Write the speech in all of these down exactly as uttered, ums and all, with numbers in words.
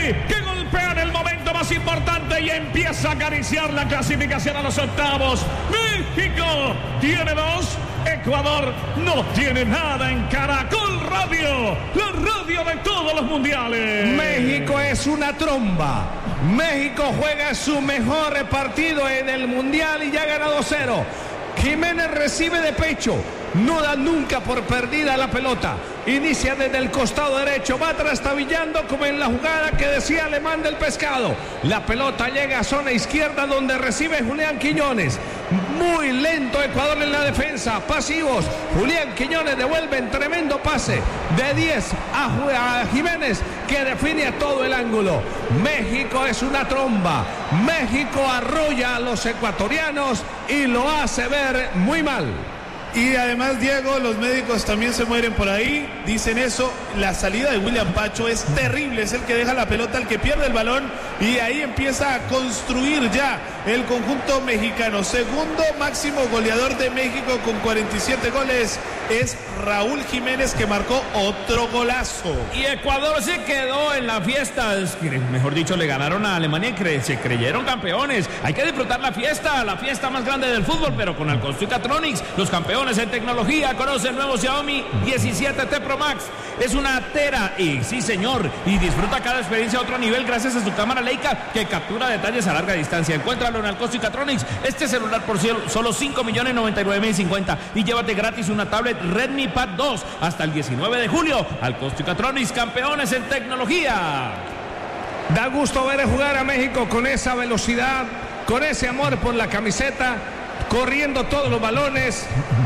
Messi, que golpea en el momento más importante y empieza a acariciar la clasificación a los octavos. México tiene dos, Ecuador no tiene nada en Caracol Radio, la radio de todos los mundiales. México es una tromba. México juega su mejor partido en el mundial y ya ha ganado cero. Jiménez recibe de pecho, no da nunca por perdida la pelota. Inicia desde el costado derecho, va trastabillando como en la jugada que decía Alemán del Pescado. La pelota llega a zona izquierda donde recibe Julián Quiñones. Muy lento Ecuador en la defensa, pasivos. Julián Quiñones devuelve en tremendo pase de diez a, a Jiménez, que define a todo el ángulo. México es una tromba. México arrolla a los ecuatorianos y lo hace ver muy mal. Y además, Diego, los médicos también se mueren por ahí, dicen eso. La salida de William Pacho es terrible, es el que deja la pelota, el que pierde el balón, y ahí empieza a construir ya el conjunto mexicano. Segundo máximo goleador de México con cuarenta y siete goles es Raúl Jiménez, que marcó otro golazo. Y Ecuador se quedó en la fiesta, mejor dicho, le ganaron a Alemania y cre se creyeron campeones. Hay que disfrutar la fiesta, la fiesta más grande del fútbol, pero con Alcosto y Catronics, los campeones en tecnología. Conoce el nuevo Xiaomi diecisiete T Pro Max. Es una Tera y sí, señor, y disfruta cada experiencia a otro nivel gracias a su cámara Leica que captura detalles a larga distancia. Encuéntralo en Alcosto y Catronics. Este celular por solo cinco millones noventa y nueve mil cincuenta y llévate gratis una tablet Redmi Pad dos hasta el diecinueve de julio. Alcosto y Catronics, campeones en tecnología. Da gusto ver jugar a México con esa velocidad, con ese amor por la camiseta, corriendo todos los balones.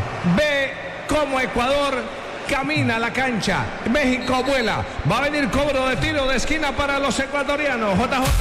Ve cómo Ecuador camina a la cancha. México vuela. Va a venir cobro de tiro de esquina para los ecuatorianos. J J.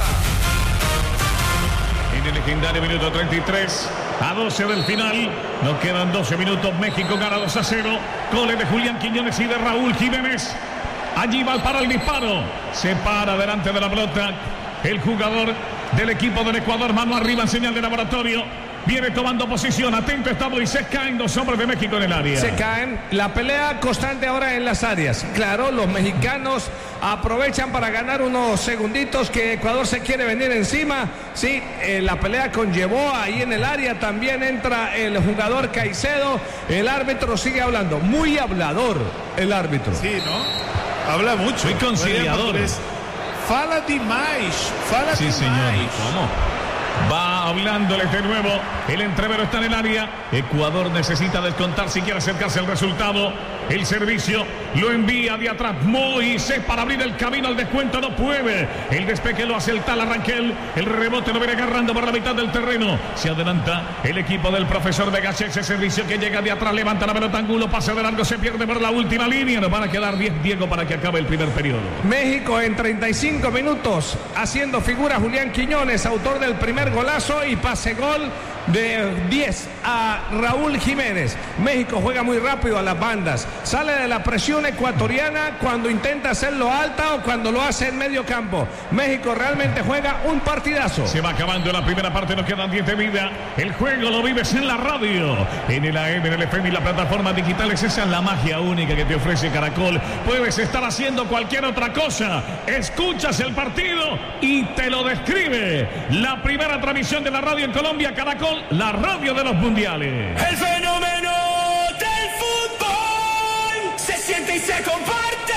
En el legendario minuto treinta y tres, a doce del final, nos quedan doce minutos. México gana dos a cero. Goles de Julián Quiñones y de Raúl Jiménez. Allí va para el disparo. Se para delante de la pelota el jugador del equipo del Ecuador. Mano arriba en señal de laboratorio. Viene tomando posición, atento está Moisés, caen dos hombres de México en el área. Se caen, la pelea constante ahora en las áreas. Claro, los mexicanos aprovechan para ganar unos segunditos que Ecuador se quiere venir encima. Sí, eh, la pelea conllevó ahí en el área, también entra el jugador Caicedo. El árbitro sigue hablando, muy hablador el árbitro. Sí, ¿no? Habla mucho. Muy conciliador. Fala demais, fala sí, demais. Señor. ¿Cómo? Va hablándoles de nuevo. El entrevero está en el área. Ecuador necesita descontar si quiere acercarse al resultado. El servicio lo envía de atrás Moisés para abrir el camino al descuento. No puede. El despegue lo hace el tal Arranquel. El rebote lo viene agarrando por la mitad del terreno. Se adelanta el equipo del profesor Vega. Ese servicio que llega de atrás. Levanta la pelota ángulo. Pase de largo. Se pierde por la última línea. Nos van a quedar diez, Diego, para que acabe el primer periodo. México en treinta y cinco minutos haciendo figura Julián Quiñones, autor del primer golazo y pase gol de diez a Raúl Jiménez. México juega muy rápido a las bandas, sale de la presión ecuatoriana cuando intenta hacerlo alta o cuando lo hace en medio campo. México realmente juega un partidazo. Se va acabando la primera parte, nos quedan diez de vida. El juego lo vives en la radio, en el A M, en el F M y las plataformas digitales. Esa es la magia única que te ofrece Caracol. Puedes estar haciendo cualquier otra cosa, escuchas el partido y te lo describe. La primera transmisión de la radio en Colombia, Caracol, la radio de los mundiales. El fenómeno del fútbol se siente y se comparte.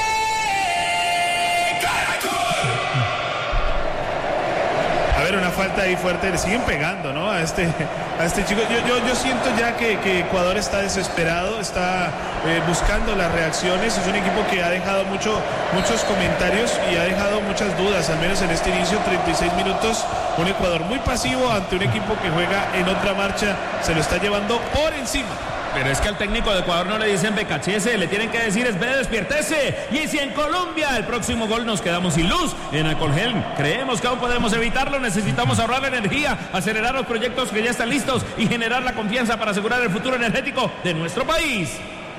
Caracol. A ver, una falta ahí fuerte, le siguen pegando, ¿no? A este, a este chico. Yo, yo, yo siento ya que, que Ecuador está desesperado, está eh, buscando las reacciones. Es un equipo que ha dejado mucho, muchos comentarios y ha dejado muchas dudas, al menos en este inicio, treinta y seis minutos. Un Ecuador muy pasivo ante un equipo que juega en otra marcha, se lo está llevando por encima. Pero es que al técnico de Ecuador no le dicen becachese, le tienen que decir es ve, despiértese. Y si en Colombia el próximo gol nos quedamos sin luz en Alcolgel, creemos que aún podemos evitarlo, necesitamos ahorrar energía, acelerar los proyectos que ya están listos y generar la confianza para asegurar el futuro energético de nuestro país.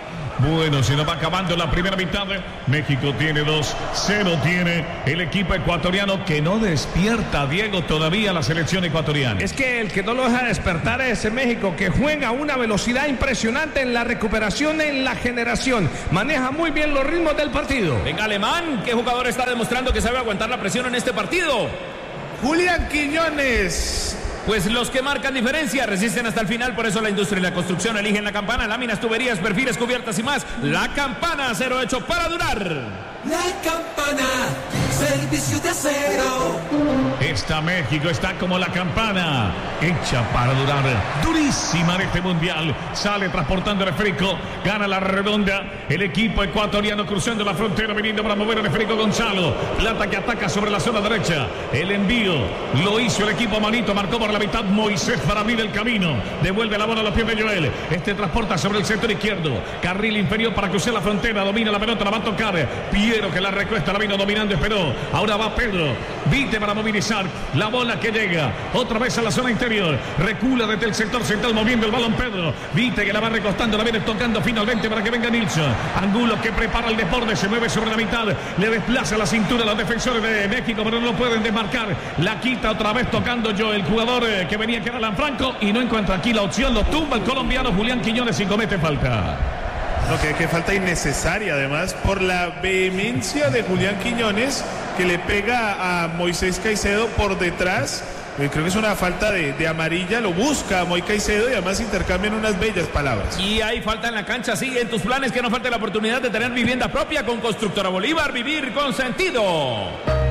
Bueno, se nos va acabando la primera mitad. México tiene dos, cero tiene el equipo ecuatoriano que no despierta, Diego, todavía la selección ecuatoriana. Es que el que no lo deja despertar es México, que juega a una velocidad impresionante en la recuperación, en la generación. Maneja muy bien los ritmos del partido. Venga, Alemán, ¿qué jugador está demostrando que sabe aguantar la presión en este partido? Julián Quiñones. Pues los que marcan diferencia resisten hasta el final, por eso la industria y la construcción eligen La Campana, láminas, tuberías, perfiles, cubiertas y más. La Campana, acero hecho para durar. La Campana, servicio de acero. Esta México está como la campana, hecha para durar, durísima de este mundial. Sale transportando el esférico, gana la redonda. El equipo ecuatoriano cruzando la frontera, viniendo para mover el esférico Gonzalo. Plata que ataca sobre la zona derecha. El envío lo hizo el equipo Manito, marcó por la mitad Moisés para abrir el camino. Devuelve la bola a los pies de Joel. Este transporta sobre el sector izquierdo. Carril inferior para cruzar la frontera. Domina la pelota, la va a tocar. Piero que la recuesta, la vino dominando, esperó. Ahora va Pedro. Vite para movilizar. La bola que llega otra vez a la zona interior. Recula desde el sector central moviendo el balón Pedro. Vite que la va recostando, la viene tocando finalmente para que venga Nilsson. Angulo que prepara el desborde, se mueve sobre la mitad. Le desplaza la cintura a los defensores de México, pero no lo pueden desmarcar. La quita otra vez tocando yo el jugador que venía, que era Lanfranco, y no encuentra aquí la opción. Lo tumba el colombiano Julián Quiñones y comete falta. No, que, que falta innecesaria, además, por la vehemencia de Julián Quiñones, que le pega a Moisés Caicedo por detrás. Eh, creo que es una falta de, de amarilla, lo busca a Moisés Caicedo y además intercambian unas bellas palabras. Y hay falta en la cancha, sí, en tus planes que no falte la oportunidad de tener vivienda propia con Constructora Bolívar, vivir con sentido.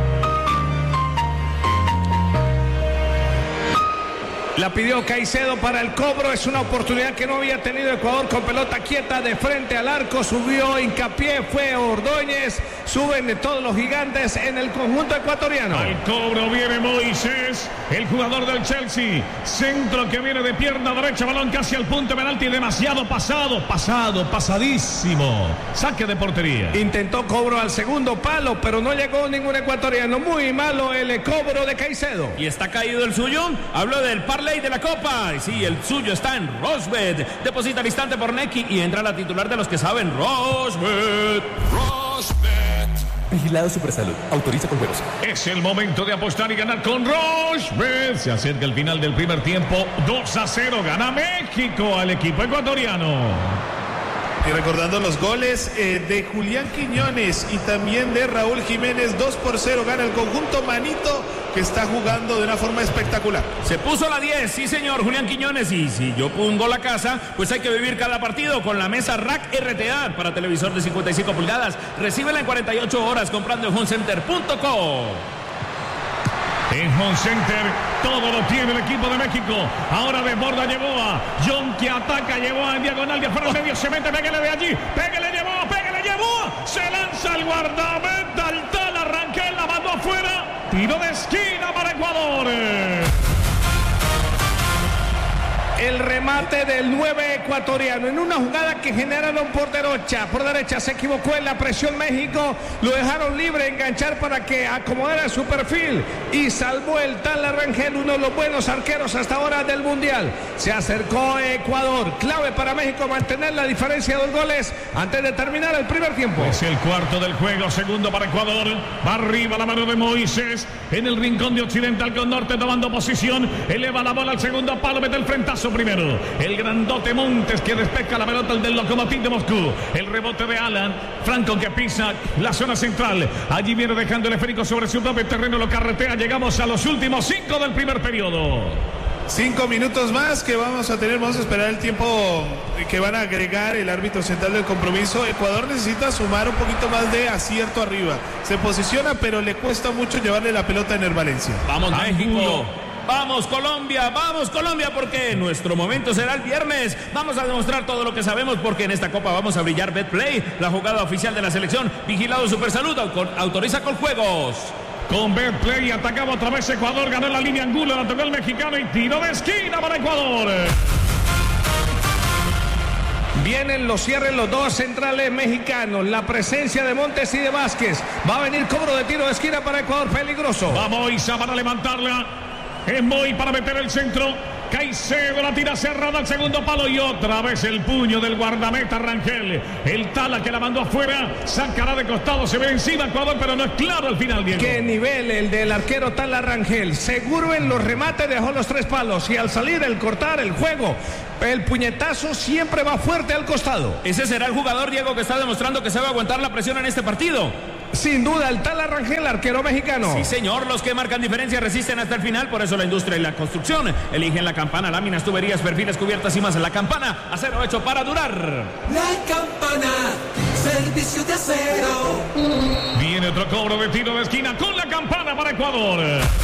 La pidió Caicedo para el cobro, es una oportunidad que no había tenido Ecuador con pelota quieta de frente al arco, subió hincapié, fue Ordóñez, suben todos los gigantes en el conjunto ecuatoriano. Al cobro viene Moisés, el jugador del Chelsea, centro que viene de pierna derecha, balón casi al punto penalti, demasiado pasado, pasado, pasadísimo, saque de portería. Intentó cobro al segundo palo, pero no llegó ningún ecuatoriano, muy malo el cobro de Caicedo. ¿Y está caído el suyo? Habló del parlay de la Copa. Y sí, el suyo está en Rosbet. Deposita al instante por Nequi y entra la titular de los que saben, Rosbet. Rosbet. Vigilado Supersalud. Autoriza con juegos. Es el momento de apostar y ganar con Rosbet. Se acerca el final del primer tiempo. dos a cero. Gana México al equipo ecuatoriano. Y recordando los goles eh, de Julián Quiñones y también de Raúl Jiménez, dos por cero gana el conjunto Manito, que está jugando de una forma espectacular. Se puso la diez, sí señor, Julián Quiñones. Y si yo pongo la casa, pues hay que vivir cada partido con la mesa Rack R T A para televisor de cincuenta y cinco pulgadas. Recíbela en cuarenta y ocho horas comprando en homecenter punto com. En Home Center todo lo tiene el equipo de México. Ahora desborda Yeboa. John que ataca, Yeboa en diagonal de afuera al medio. Se mete, pégale de allí. Pégale Yeboa, pégale Yeboa. Se lanza el guardameta. Al tal arranque, la mandó afuera. Tiro de esquina para Ecuador. El remate del nueve ecuatoriano en una jugada que generaron por derecha. Por derecha se equivocó en la presión México. Lo dejaron libre, enganchar para que acomodara su perfil. Y salvó el tal Rangel, uno de los buenos arqueros hasta ahora del Mundial. Se acercó Ecuador. Clave para México mantener la diferencia de dos goles antes de terminar el primer tiempo. Es el cuarto del juego, segundo para Ecuador. Va arriba la mano de Moisés. En el rincón de Occidental con Norte tomando posición. Eleva la bola al segundo palo, mete el frentazo primero. El grandote Montes que despeja la pelota, el del Lokomotiv de Moscú. El rebote de Alan. Franco que pisa la zona central. Allí viene dejando el esférico sobre su propio terreno, lo carretea. Llegamos a los últimos cinco del primer periodo. Cinco minutos más que vamos a tener, vamos a esperar el tiempo que van a agregar el árbitro central del compromiso. Ecuador necesita sumar un poquito más de acierto arriba. Se posiciona, pero le cuesta mucho llevarle la pelota en el Valencia. Vamos México. Vamos Colombia, vamos Colombia, porque nuestro momento será el viernes. Vamos a demostrar todo lo que sabemos, porque en esta copa vamos a brillar. Betplay, la jugada oficial de la selección. Vigilado Supersalud, autoriza con juegos. Con Betplay atacaba otra vez Ecuador, ganó la línea Angulo, la tocó el mexicano y tiro de esquina para Ecuador. Vienen los cierres los dos centrales mexicanos, la presencia de Montes y de Vázquez. Va a venir cobro de tiro de esquina para Ecuador, peligroso. Va Moisa para levantarla. Es Moy para meter el centro. Caicedo la tira cerrada al segundo palo y otra vez el puño del guardameta Rangel. El Tala que la mandó afuera, sacará de costado, se ve encima Ecuador, pero no es claro al final, Diego. Qué nivel el del arquero Tala Rangel. Seguro en los remates dejó los tres palos y al salir, el cortar, el juego, el puñetazo siempre va fuerte al costado. Ese será el jugador, Diego, que está demostrando que sabe aguantar la presión en este partido. Sin duda, el Tala Rangel, arquero mexicano. Sí, señor, los que marcan diferencia resisten hasta el final, por eso la industria y la construcción eligen la Campana, láminas, tuberías, perfiles, cubiertas y más. La Campana, acero hecho para durar. La Campana, servicio de acero. Viene otro cobro de tiro de esquina con la Campana para Ecuador.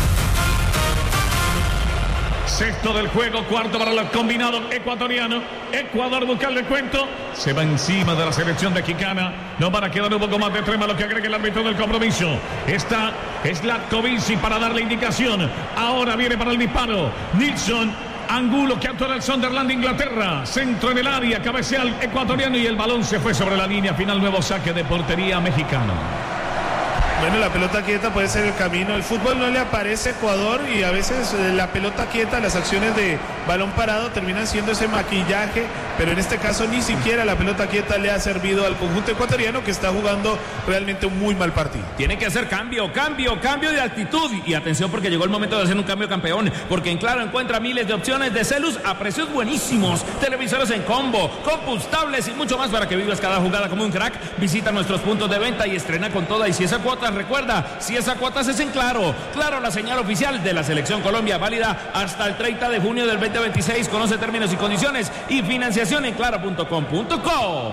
Sexto del juego, cuarto para el combinado ecuatoriano. Ecuador busca el descuento. Se va encima de la selección mexicana. No van a quedar un poco más de trema lo que agrega el árbitro del compromiso. Esta es Latkovici para darle indicación. Ahora viene para el disparo Nilsson Angulo, que actúa en el Sunderland de Inglaterra. Centro en el área, cabecea al ecuatoriano y el balón se fue sobre la línea final. Nuevo saque de portería mexicano. Bueno, la pelota quieta puede ser el camino. El fútbol no le aparece a Ecuador y a veces eh, la pelota quieta, las acciones de balón parado terminan siendo ese maquillaje, pero en este caso ni siquiera la pelota quieta le ha servido al conjunto ecuatoriano, que está jugando realmente un muy mal partido. Tiene que hacer cambio, cambio, cambio de actitud. Y atención, porque llegó el momento de hacer un cambio, campeón, porque en Claro encuentra miles de opciones de celus a precios buenísimos, televisores en combo, combustibles y mucho más para que vivas cada jugada como un crack. Visita nuestros puntos de venta y estrena con toda. Y si esa cuota, recuerda, si esa cuota es en Claro. Claro, la señal oficial de la Selección Colombia, válida hasta el treinta de junio del veinte veintiséis. Conoce términos y condiciones y financiación en claro punto com punto co.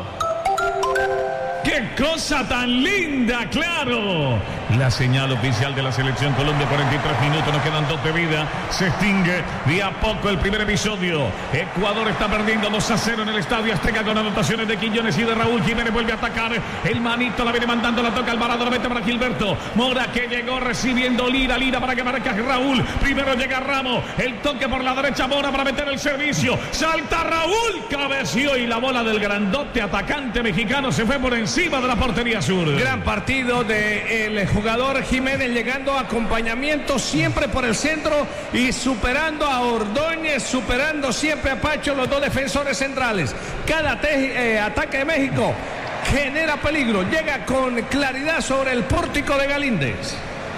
¡Qué cosa tan linda! ¡Claro! La señal oficial de la Selección Colombia, cuarenta y tres minutos, nos quedan dos de vida. Se extingue de a poco el primer episodio. Ecuador está perdiendo dos a cero en el Estadio Azteca con anotaciones de Quiñones y de Raúl Jiménez. Vuelve a atacar. El manito la viene mandando, la toca Alvarado, la mete para Gilberto. Mora que llegó recibiendo Lira, Lira para que marque Raúl. Primero llega Ramos. El toque por la derecha, Mora para meter el servicio. Salta Raúl, cabeció y la bola del grandote atacante mexicano se fue por encima de la portería sur. Gran partido del jugador Jiménez, llegando a acompañamiento siempre por el centro y superando a Ordóñez, superando siempre a Pacho, los dos defensores centrales. Cada te, eh, ataque de México genera peligro, llega con claridad sobre el pórtico de Galíndez.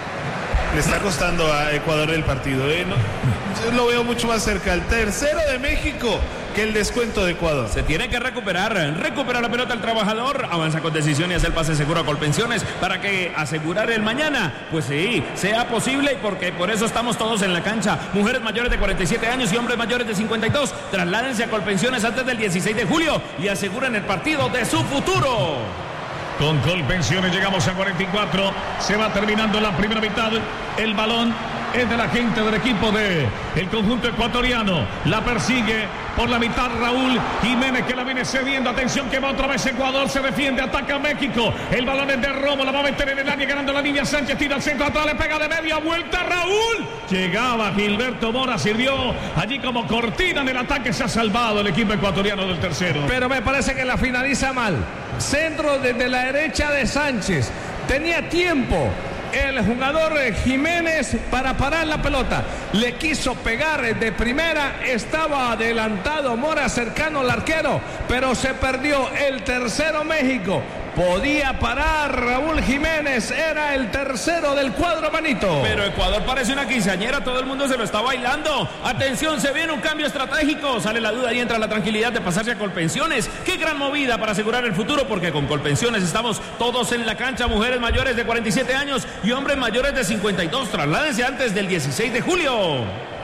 Le está costando a Ecuador el partido, ¿eh? No, yo lo veo mucho más cerca, el tercero de México que el descuento de Ecuador. Se tiene que recuperar, recupera la pelota el trabajador, avanza con decisión y hace el pase seguro a Colpensiones para que asegurar el mañana, pues sí, sea posible, y porque por eso estamos todos en la cancha. Mujeres mayores de cuarenta y siete años y hombres mayores de cincuenta y dos, trasládense a Colpensiones antes del dieciséis de julio y aseguren el partido de su futuro. Con Colpensiones llegamos a cuarenta y cuatro. Se va terminando la primera mitad. El balón es de la gente del equipo de el conjunto ecuatoriano. La persigue por la mitad Raúl Jiménez, que la viene cediendo. Atención que va otra vez Ecuador. Se defiende, ataca México. El balón es de Romo. La va a meter en el área, ganando la línea. Sánchez tira al centro, atrás le pega de media vuelta Raúl. Llegaba Gilberto Mora, sirvió allí como cortina en el ataque. Se ha salvado el equipo ecuatoriano del tercero. Pero me parece que la finaliza mal. Centro desde la derecha de Sánchez. Tenía tiempo el jugador Jiménez para parar la pelota. Le quiso pegar de primera. Estaba adelantado Mora, cercano al arquero, pero se perdió. El tercero México. Podía parar Raúl Jiménez, era el tercero del cuadro, manito. Pero Ecuador parece una quinceañera, todo el mundo se lo está bailando. Atención, se viene un cambio estratégico. Sale la duda y entra la tranquilidad de pasarse a Colpensiones. Qué gran movida para asegurar el futuro, porque con Colpensiones estamos todos en la cancha. Mujeres mayores de cuarenta y siete años y hombres mayores de cincuenta y dos. Trasládense antes del dieciséis de julio.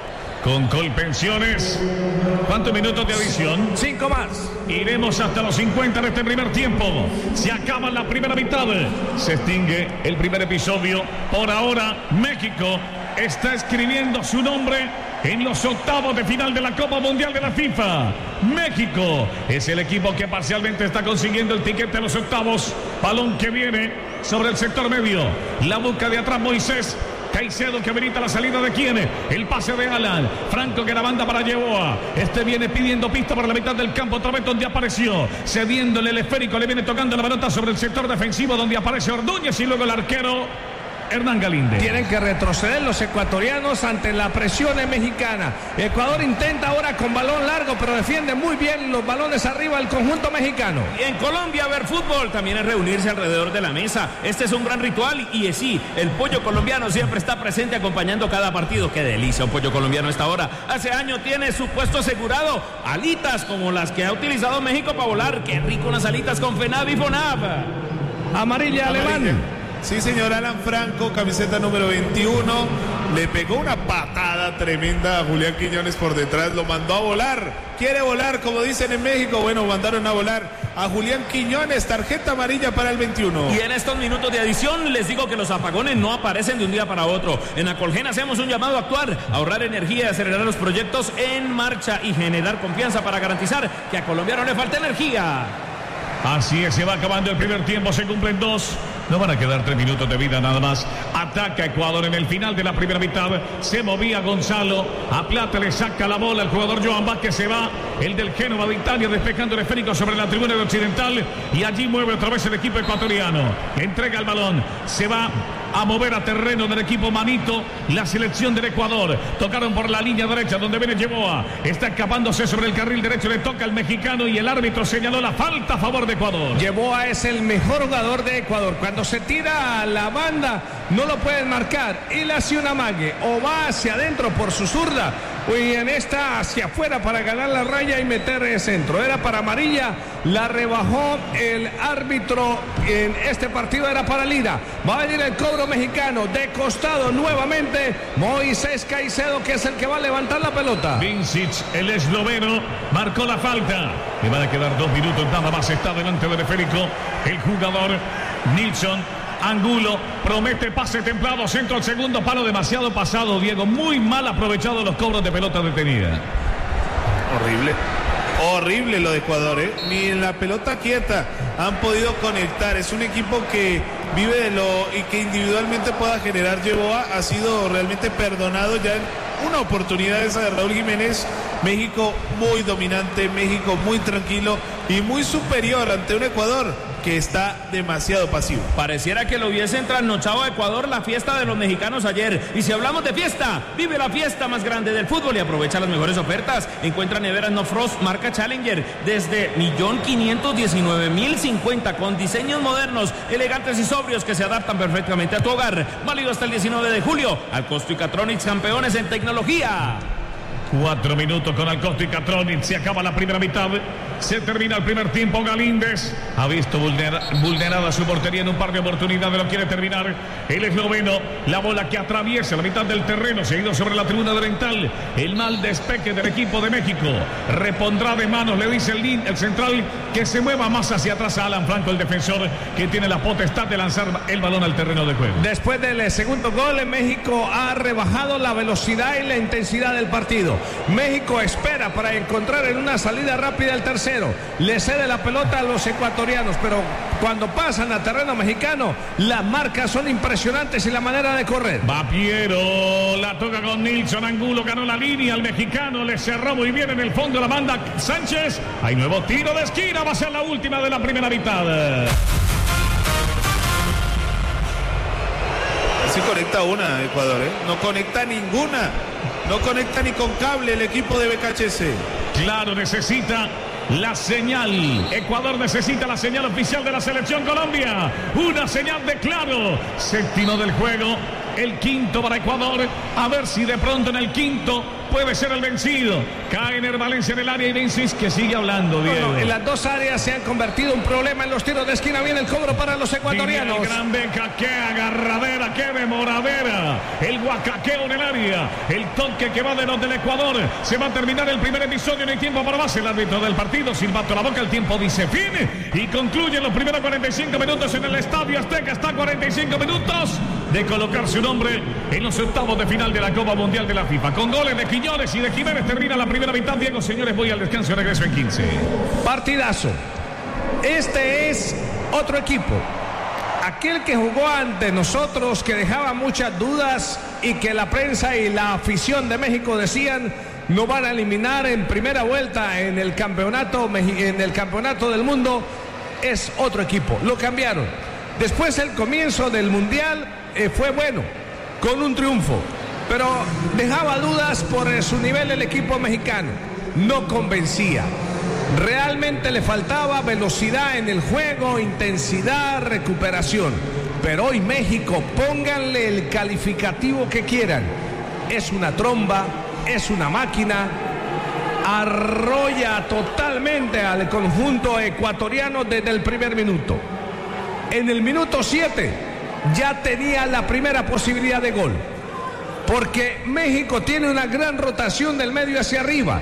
Con Colpensiones, ¿cuántos minutos de adición? Cinco más. Iremos hasta los cincuenta de este primer tiempo. Se acaba la primera mitad. Se extingue el primer episodio. Por ahora, México está escribiendo su nombre en los octavos de final de la Copa Mundial de la FIFA. México es el equipo que parcialmente está consiguiendo el tiquete a los octavos. Balón que viene sobre el sector medio. La busca de atrás Moisés. Caicedo que habilita la salida de quién. El pase de Alan. Franco que la banda para Yeboa. Este viene pidiendo pista por la mitad del campo. Otra vez donde apareció. Cediéndole el esférico. Le viene tocando la pelota sobre el sector defensivo donde aparece Ordóñez. Y luego el arquero Hernán Galíndez. Tienen que retroceder los ecuatorianos ante la presión mexicana. Ecuador intenta ahora con balón largo, pero defiende muy bien los balones arriba el conjunto mexicano. Y en Colombia ver fútbol también es reunirse alrededor de la mesa. Este es un gran ritual y, y sí, el pollo colombiano siempre está presente acompañando cada partido. Qué delicia un pollo colombiano a esta hora. Hace año tiene su puesto asegurado. Alitas como las que ha utilizado México para volar. Qué rico unas alitas con FENAV y FONAV. Amarilla, Amarilla. Alemán. Sí, señor. Alan Franco, camiseta número veintiuno, le pegó una patada tremenda a Julián Quiñones por detrás, lo mandó a volar, quiere volar, como dicen en México. Bueno, mandaron a volar a Julián Quiñones, tarjeta amarilla para el veintiuno. Y en estos minutos de adición les digo que los apagones no aparecen de un día para otro. En Acolgen hacemos un llamado a actuar, a ahorrar energía, acelerar los proyectos en marcha y generar confianza para garantizar que a Colombia no le falte energía. Así es, se va acabando el primer tiempo, se cumplen dos. No van a quedar tres minutos de vida nada más. Ataca Ecuador en el final de la primera mitad. Se movía Gonzalo. A Plata le saca la bola el jugador Joan Vázquez. Se va el del Génova de Italia despejando el esférico sobre la tribuna de Occidental. Y allí mueve otra vez el equipo ecuatoriano. Entrega el balón. Se va a mover a terreno del equipo Manito la selección del Ecuador. Tocaron por la línea derecha donde viene Yeboa. Está escapándose sobre el carril derecho. Le toca al mexicano y el árbitro señaló la falta a favor de Ecuador. Yeboa es el mejor jugador de Ecuador. Cuando se tira a la banda no lo pueden marcar. Él hace un amague o va hacia adentro por su zurda y en esta hacia afuera para ganar la raya y meter el centro. Era para amarilla, la rebajó el árbitro en este partido, era para Lira. Va a venir el cobro mexicano de costado nuevamente. Moisés Caicedo, que es el que va a levantar la pelota. Vincic, el esloveno, marcó la falta. Le van a quedar dos minutos nada más. Está delante del esférico el jugador Nilsson. Angulo promete pase templado, centro al segundo palo, demasiado pasado, Diego, muy mal aprovechado los cobros de pelota detenida. Horrible, horrible lo de Ecuador, ¿eh? Ni en la pelota quieta han podido conectar. Es un equipo que vive de lo y que individualmente pueda generar. Yeboa ha sido realmente perdonado ya en una oportunidad esa de Raúl Jiménez. México muy dominante, México muy tranquilo y muy superior ante un Ecuador que está demasiado pasivo. Pareciera que lo hubiesen trasnochado a Ecuador la fiesta de los mexicanos ayer. Y si hablamos de fiesta, vive la fiesta más grande del fútbol y aprovecha las mejores ofertas. Encuentra neveras No Frost marca Challenger desde un millón quinientos diecinueve mil cincuenta con diseños modernos, elegantes y sobrios que se adaptan perfectamente a tu hogar. Válido hasta el diecinueve de julio. Alcosto y Catronics, campeones en tecnología. Cuatro minutos con Alcosto y Catronics. Se acaba la primera mitad. Se termina el primer tiempo. Galíndez ha visto vulnera, vulnerada su portería en un par de oportunidades. Lo quiere terminar el esloveno. La bola que atraviesa la mitad del terreno. Seguido sobre la tribuna oriental. El mal despeque del equipo de México. Repondrá de manos, le dice el, el central, que se mueva más hacia atrás a Alan Franco, el defensor, que tiene la potestad de lanzar el balón al terreno de juego. Después del segundo gol, México ha rebajado la velocidad y la intensidad del partido. México espera para encontrar en una salida rápida el tercero. Le cede la pelota a los ecuatorianos, pero cuando pasan a terreno mexicano, las marcas son impresionantes y la manera de correr. Va Piero, la toca con Nilsson. Angulo ganó la línea, el mexicano le cerró muy bien en el fondo, la manda Sánchez. Hay nuevo tiro de esquina, va a ser la última de la primera mitad. Sí conecta una Ecuador, ¿eh? No conecta ninguna. No conecta ni con cable el equipo de B K H C. Claro, necesita la señal. Ecuador necesita la señal oficial de la selección Colombia. Una señal de claro. Séptimo del juego. El quinto para Ecuador. A ver si de pronto en el quinto puede ser el vencido. Cae Ener Valencia en el área y Vinicius que sigue hablando, Diego. No, no, en las dos áreas se han convertido un problema en los tiros de esquina. Viene el cobro para los ecuatorianos. El gran Beca, qué agarradera, qué demoradera. El guacaqueo en el área. El toque que va de los del Ecuador. Se va a terminar el primer episodio. No hay tiempo para más. El árbitro del partido, silbato a la boca. El tiempo dice fin. Y concluye los primeros cuarenta y cinco minutos en el Estadio Azteca. Está cuarenta y cinco minutos de colocar su nombre en los octavos de final de la Copa Mundial de la FIFA. Con goles de Quiñones y de Jiménez termina la primera mitad. Diego, señores, voy al descanso y regreso en quince. Partidazo. Este es otro equipo. Aquel que jugó ante nosotros, que dejaba muchas dudas y que la prensa y la afición de México decían no van a eliminar en primera vuelta en el campeonato, en el campeonato del mundo, es otro equipo. Lo cambiaron. Después el comienzo del Mundial eh, fue bueno, con un triunfo, pero dejaba dudas por eh, su nivel el equipo mexicano. No convencía. Realmente le faltaba velocidad en el juego, intensidad, recuperación. Pero hoy México, pónganle el calificativo que quieran. Es una tromba, es una máquina. Arrolla totalmente al conjunto ecuatoriano desde el primer minuto. En el minuto siete ya tenía la primera posibilidad de gol. Porque México tiene una gran rotación del medio hacia arriba.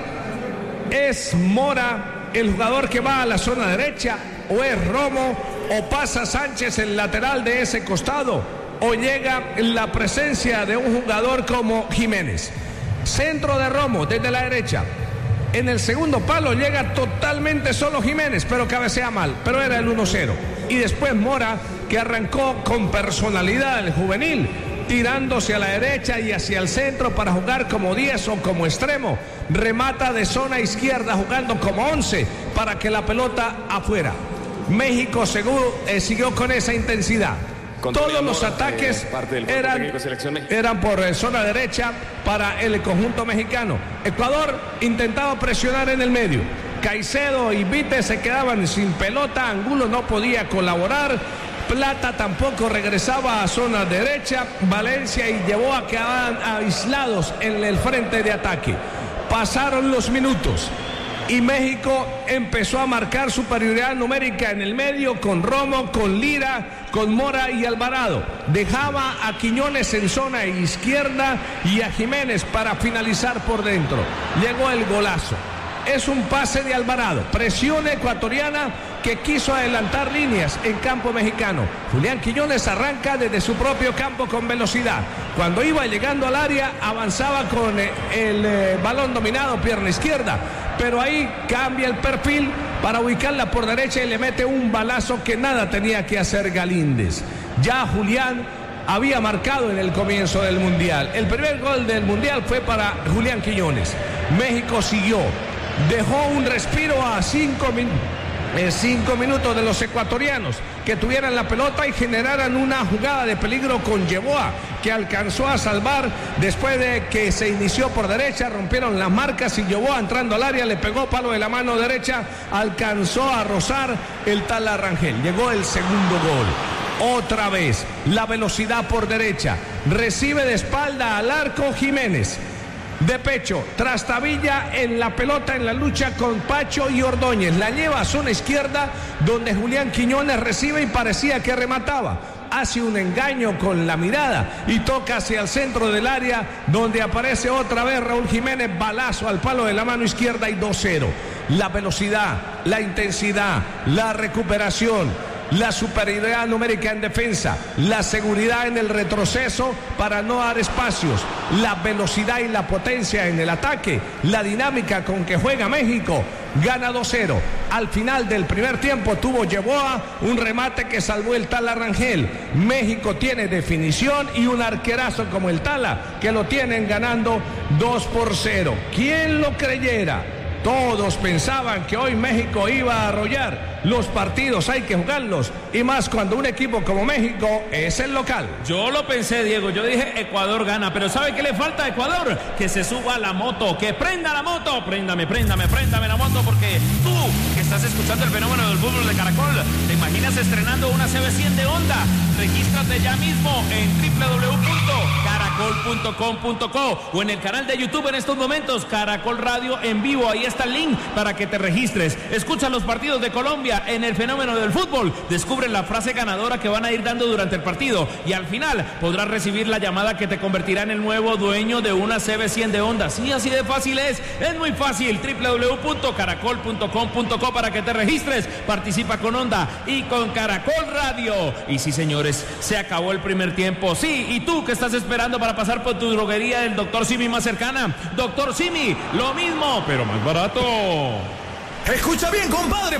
Es Mora el jugador que va a la zona derecha, o es Romo, o pasa Sánchez el lateral de ese costado, o llega la presencia de un jugador como Jiménez. Centro de Romo desde la derecha. En el segundo palo llega totalmente solo Jiménez, pero cabecea mal, pero era el uno cero. Y después Mora, que arrancó con personalidad el juvenil, tirándose a la derecha y hacia el centro para jugar como diez o como extremo. Remata de zona izquierda jugando como once para que la pelota afuera. México seguro, eh, siguió con esa intensidad. Todos los ataques eh, eran, eran por eh, zona derecha para el conjunto mexicano. Ecuador intentaba presionar en el medio. Caicedo y Vite se quedaban sin pelota. Angulo no podía colaborar. Plata tampoco regresaba a zona derecha. Valencia y Yeboa quedaban aislados en el frente de ataque. Pasaron los minutos y México empezó a marcar superioridad numérica en el medio con Romo, con Lira, con Mora y Alvarado. Dejaba a Quiñones en zona izquierda y a Jiménez para finalizar por dentro. Llegó el golazo. Es un pase de Alvarado, presión ecuatoriana que quiso adelantar líneas en campo mexicano. Julián Quiñones arranca desde su propio campo con velocidad. Cuando iba llegando al área avanzaba con el eh, balón dominado, pierna izquierda, pero ahí cambia el perfil para ubicarla por derecha y le mete un balazo que nada tenía que hacer Galíndez. Ya Julián había marcado en el comienzo del Mundial. El primer gol del Mundial fue para Julián Quiñones. México siguió. Dejó un respiro a cinco, min eh, cinco minutos de los ecuatorianos que tuvieran la pelota y generaran una jugada de peligro con Yeboa, que alcanzó a salvar después de que se inició por derecha, rompieron las marcas y Yeboa entrando al área le pegó palo de la mano derecha, alcanzó a rozar el Tala Rangel. Llegó el segundo gol. Otra vez la velocidad por derecha, recibe de espalda al arco Jiménez. De pecho, trastabilla en la pelota en la lucha con Pacho y Ordóñez. La lleva a zona izquierda donde Julián Quiñones recibe y parecía que remataba. Hace un engaño con la mirada y toca hacia el centro del área donde aparece otra vez Raúl Jiménez. Balazo al palo de la mano izquierda y dos cero. La velocidad, la intensidad, la recuperación, la superioridad numérica en defensa, la seguridad en el retroceso para no dar espacios, la velocidad y la potencia en el ataque, la dinámica con que juega México, gana dos cero. Al final del primer tiempo tuvo Yeboa un remate que salvó el Tala Rangel. México tiene definición y un arquerazo como el Tala que lo tienen ganando dos por cero. ¿Quién lo creyera? Todos pensaban que hoy México iba a arrollar. Los partidos hay que jugarlos, y más cuando un equipo como México es el local. Yo lo pensé, Diego, yo dije Ecuador gana, pero ¿sabe qué le falta a Ecuador? Que se suba a la moto, que prenda la moto, préndame, préndame, préndame la moto, porque tú que estás escuchando el fenómeno del fútbol de Caracol, ¿te imaginas estrenando una C B cien de Honda? Regístrate ya mismo en doble u doble u doble u punto caracol punto com punto co o en el canal de YouTube en estos momentos, Caracol Radio en vivo. Ahí está el link para que te registres. Escucha los partidos de Colombia en el fenómeno del fútbol. Descubre la frase ganadora que van a ir dando durante el partido y al final podrás recibir la llamada que te convertirá en el nuevo dueño de una C B cien de Honda. Sí, así de fácil es. Es muy fácil. doble u doble u doble u punto caracol punto com punto co para que te registres. Participa con Honda y con Caracol Radio. Y sí, señores, se acabó el primer tiempo. Sí, y tú que estás esperando para pasar por tu droguería del doctor Simi más cercana. doctor Simi, lo mismo, pero más barato. Escucha bien, compadre.